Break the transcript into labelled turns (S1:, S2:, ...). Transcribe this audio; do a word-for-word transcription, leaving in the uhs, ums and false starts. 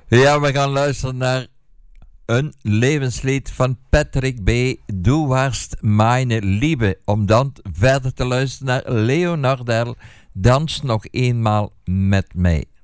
S1: Ja, we gaan luisteren naar een levenslied van Patrick B. Du warst meine Liebe. Om dan verder te luisteren naar Leonard L. Dans nog eenmaal met mij.